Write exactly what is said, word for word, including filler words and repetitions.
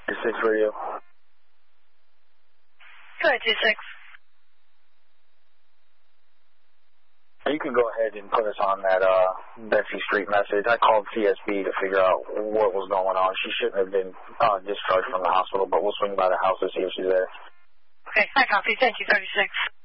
two six radio. Go ahead, two six. You can go ahead and put us on that uh, Betsy Street message. I called C S B to figure out what was going on. She shouldn't have been uh, discharged from the hospital, but we'll swing by the house to see if she's there. Okay, I copy. Thank you, thirty-six.